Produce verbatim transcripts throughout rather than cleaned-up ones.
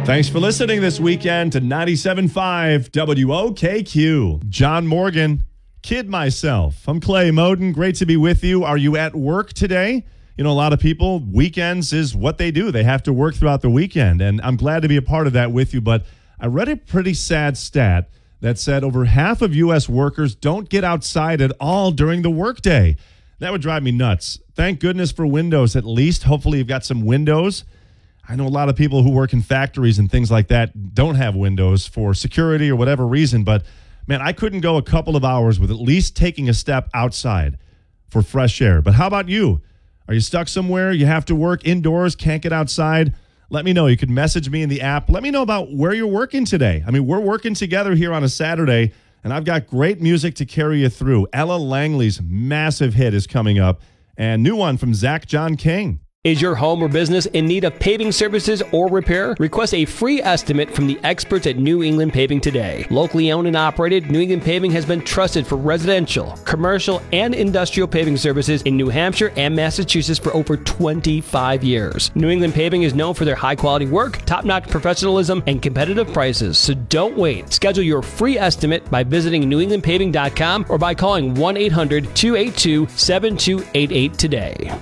Thanks for listening this weekend to ninety-seven point five W O K Q. John Morgan, Kid Myself. I'm Clay Moden. Great to be with you. Are you at work today? You know, a lot of people, weekends is what they do. They have to work throughout the weekend, and I'm glad to be a part of that with you. But I read a pretty sad stat that said over half of U S workers don't get outside at all during the workday. That would drive me nuts. Thank goodness for windows at least. Hopefully you've got some windows. I know a lot of people who work in factories and things like that don't have windows for security or whatever reason, but man, I couldn't go a couple of hours with at least taking a step outside for fresh air. But how about you? Are you stuck somewhere? You have to work indoors, can't get outside? Let me know. You can message me in the app. Let me know about where you're working today. I mean, we're working together here on a Saturday, and I've got great music to carry you through. Ella Langley's massive hit is coming up, and new one from Zach John King. Is your home or business in need of paving services or repair? Request a free estimate from the experts at New England Paving today. Locally owned and operated, New England Paving has been trusted for residential, commercial, and industrial paving services in New Hampshire and Massachusetts for over twenty-five years. New England Paving is known for their high-quality work, top-notch professionalism, and competitive prices, so don't wait. Schedule your free estimate by visiting new england paving dot com or by calling one eight hundred two eight two seven two eight eight today.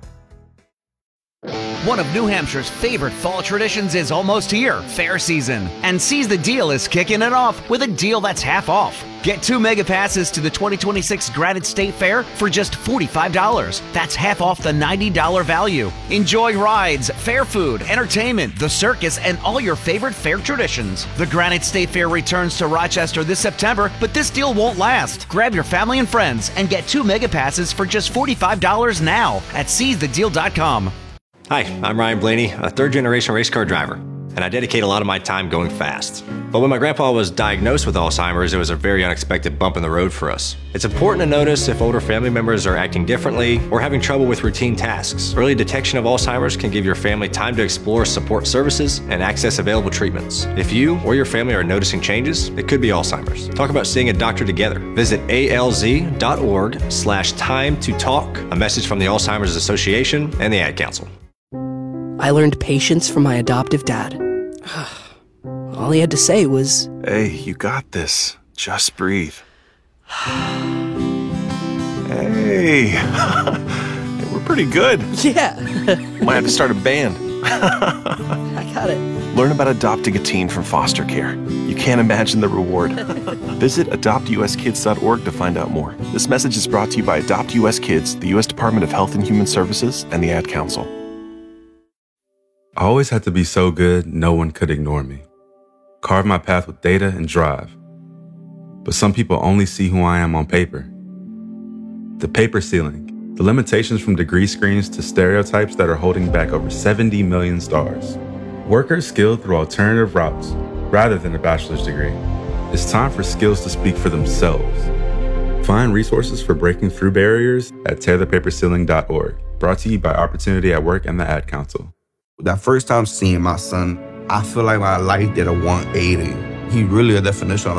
One of New Hampshire's favorite fall traditions is almost here, fair season. And Seize the Deal is kicking it off with a deal that's half off. Get two mega passes to the twenty twenty-six Granite State Fair for just forty-five dollars. That's half off the ninety dollars value. Enjoy rides, fair food, entertainment, the circus, and all your favorite fair traditions. The Granite State Fair returns to Rochester this September, but this deal won't last. Grab your family and friends and get two mega passes for just forty-five dollars now at seize the deal dot com. Hi, I'm Ryan Blaney, a third-generation race car driver, and I dedicate a lot of my time going fast. But when my grandpa was diagnosed with Alzheimer's, it was a very unexpected bump in the road for us. It's important to notice if older family members are acting differently or having trouble with routine tasks. Early detection of Alzheimer's can give your family time to explore support services and access available treatments. If you or your family are noticing changes, it could be Alzheimer's. Talk about seeing a doctor together. Visit A L Z dot org slash time to talk, a message from the Alzheimer's Association and the Ad Council. I learned patience from my adoptive dad. All he had to say was, "Hey, you got this. Just breathe." Hey, hey, we're pretty good. Yeah. Might have to start a band. I got it. Learn about adopting a teen from foster care. You can't imagine the reward. Visit adopt u s kids dot org to find out more. This message is brought to you by Adopt U S Kids, the U S Department of Health and Human Services, and the Ad Council. I always had to be so good, no one could ignore me. Carve my path with data and drive. But some people only see who I am on paper. The paper ceiling, the limitations from degree screens to stereotypes that are holding back over seventy million stars. Workers skilled through alternative routes, rather than a bachelor's degree. It's time for skills to speak for themselves. Find resources for breaking through barriers at tear the paper ceiling dot org. Brought to you by Opportunity at Work and the Ad Council. That first time seeing my son, I feel like my life did a one eighty. He really a definition of